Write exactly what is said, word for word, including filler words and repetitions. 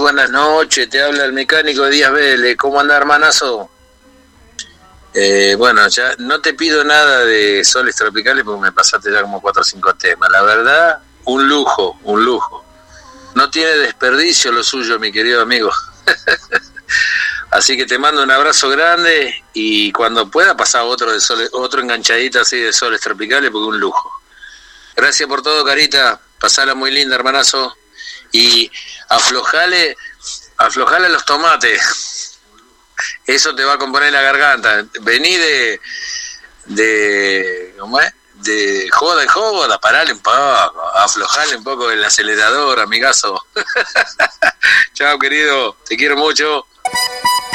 buenas noches, te habla el mecánico de Díaz Vélez, ¿cómo anda, hermanazo? Eh, bueno, ya no te pido nada de Soles Tropicales porque me pasaste ya como cuatro o cinco temas, la verdad, un lujo, un lujo. No tiene desperdicio lo suyo, mi querido amigo. Así que te mando un abrazo grande y cuando pueda pasar otro de Soles, otro enganchadito así de Soles Tropicales porque un lujo. Gracias por todo, Carita, pasala muy linda, hermanazo. Y aflojale, aflojale los tomates. Eso te va a componer la garganta. Vení de, de, ¿cómo es? De joda en joda, parale un poco, aflojale un poco el acelerador, amigazo. Chao, querido, te quiero mucho.